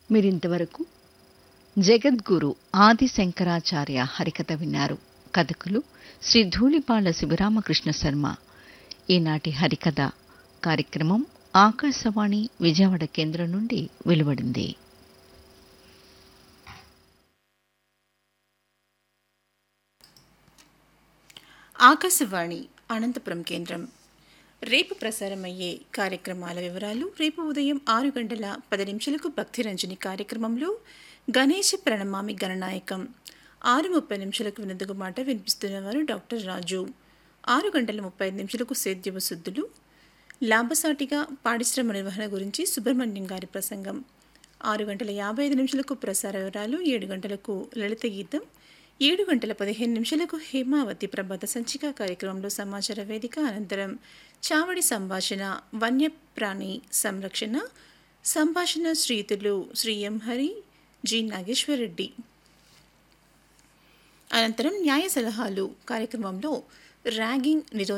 మీరింతవరకు జగద్గురు ఆది శంకరాచార్య హరికథ విన్నారు. కథకులు శ్రీ ధూళిపాళ్ల శివరామకృష్ణ శర్మ. ఈనాటి హరికథ కార్యక్రమం ఆకాశవాణి విజయవాడ కేంద్రం నుండి వెలువడింది. ఆకాశవాణి అనంతపురం కేంద్రం. రేపు ప్రసారమయ్యే కార్యక్రమాల వివరాలు. రేపు ఉదయం 6:10 భక్తిరంజని కార్యక్రమంలో గణేష ప్రణమామి గణనాయకం, 6:30 వినదుగు మాట వినిపిస్తున్నవారు డాక్టర్ రాజు, 6:35 సేద్యపు శుద్ధులు, లాభసాటిగా పాడిశ్రమ నిర్వహణ గురించి సుబ్రహ్మణ్యం గారి ప్రసంగం, 6:55 ప్రసార వివరాలు, 7 గంటలకు లలిత గీతం, 7:15 హేమావతి ప్రభాత సంచిక కార్యక్రమంలో సమాచార వేదిక, అనంతరం చావడి సంభాషణ, వన్యప్రాణి సంరక్షణ సంభాషణ శ్రీతులు శ్రీ ఎం హరి, జి నాగేశ్వరరెడ్డి. అనంతరం న్యాయ సలహాలు కార్యక్రమంలో ర్యాగింగ్ నిరోధ